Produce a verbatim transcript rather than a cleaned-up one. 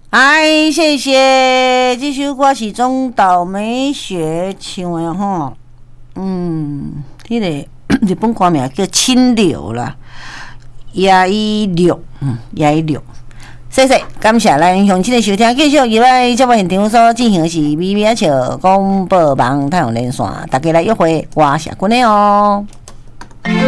哎，谢谢，这首歌是中岛美雪唱的吼，嗯，迄、那个日本歌名叫《清流》啦，野一六，嗯，野一六。谢谢，感谢咱乡亲的收听，继续入来节目现场所进行的是美美笑广播网太阳连线，大家来约会，我是君的哦。